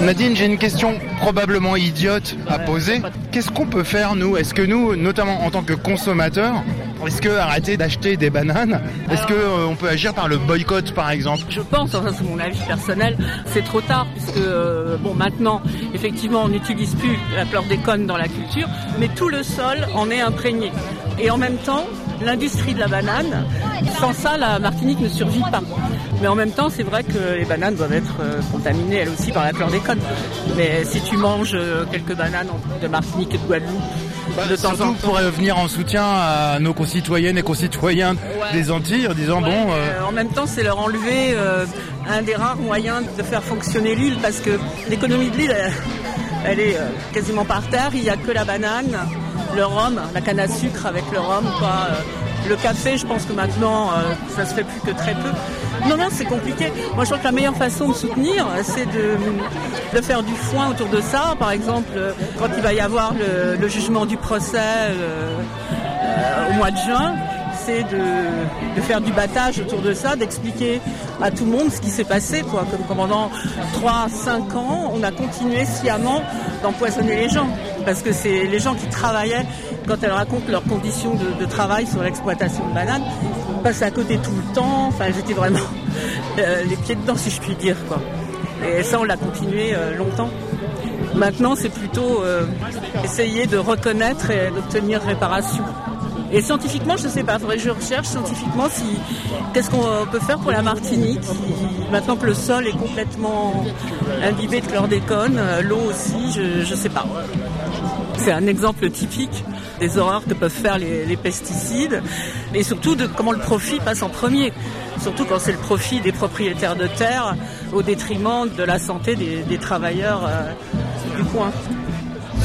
Nadine, j'ai une question probablement idiote à poser. Qu'est-ce qu'on peut faire, nous ? Est-ce que nous, notamment en tant que consommateurs, est-ce que arrêter d'acheter des bananes ? Est-ce que on peut agir par le boycott, par exemple ? Je pense, enfin c'est mon avis personnel, c'est trop tard puisque maintenant, effectivement, on n'utilise plus la chlordécone dans la culture, mais tout le sol en est imprégné. Et en même temps, l'industrie de la banane, sans ça, la Martinique ne survit pas. Mais en même temps, c'est vrai que les bananes doivent être contaminées, elles aussi, par la chlordécone. Mais si tu manges quelques bananes de Martinique et de Guadeloupe, de temps en temps... pour venir en soutien à nos concitoyennes et concitoyens des Antilles, en disant en même temps, c'est leur enlever un des rares moyens de faire fonctionner l'île, parce que l'économie de l'île, elle est quasiment par terre. Il n'y a que la banane, le rhum, la canne à sucre avec le rhum, quoi. Le café, je pense que maintenant, ça se fait plus que très peu. Non, c'est compliqué. Moi, je crois que la meilleure façon de soutenir, c'est de faire du foin autour de ça. Par exemple, quand il va y avoir le jugement du procès au mois de juin, c'est de faire du battage autour de ça, d'expliquer à tout le monde ce qui s'est passé, quoi. Comme pendant 3-5 ans, on a continué sciemment d'empoisonner les gens. Parce que c'est les gens qui travaillaient, quand elles racontent leurs conditions de travail sur l'exploitation de bananes, passaient à côté tout le temps. Enfin, elles étaient vraiment les pieds dedans, si je puis dire, quoi. Et ça, on l'a continué longtemps. Maintenant, c'est plutôt essayer de reconnaître et d'obtenir réparation. Et scientifiquement, je ne sais pas, je recherche scientifiquement qu'est-ce qu'on peut faire pour la Martinique, maintenant que le sol est complètement imbibé de chlordécone, l'eau aussi, je ne sais pas. C'est un exemple typique des horreurs que peuvent faire les pesticides, et surtout de comment le profit passe en premier, surtout quand c'est le profit des propriétaires de terre au détriment de la santé des travailleurs du coin.